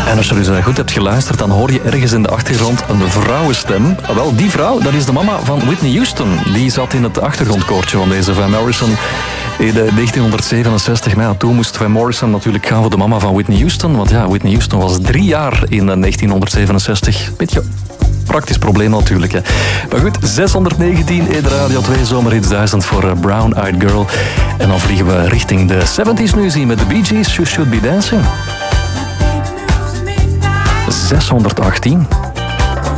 En als je dus goed hebt geluisterd, dan hoor je ergens in de achtergrond een vrouwenstem. Wel, die vrouw, dat is de mama van Whitney Houston. Die zat in het achtergrondkoortje van deze Van Morrison in 1967. Maar ja, toen moest Van Morrison natuurlijk gaan voor de mama van Whitney Houston. Want ja, Whitney Houston was 3 jaar in 1967. Beetje praktisch probleem natuurlijk. Hè. Maar goed, 619 in de Radio 2 Zomerhits 1000 voor Brown Eyed Girl. En dan vliegen we richting de 70s nu zien met de Bee Gees, You Should Be Dancing. 618.